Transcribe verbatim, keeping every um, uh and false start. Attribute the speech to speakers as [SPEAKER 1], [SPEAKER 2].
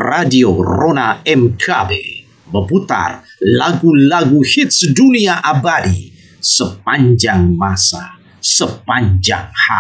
[SPEAKER 1] Radio Rona M K B memutar lagu-lagu hits dunia abadi sepanjang masa, sepanjang hari.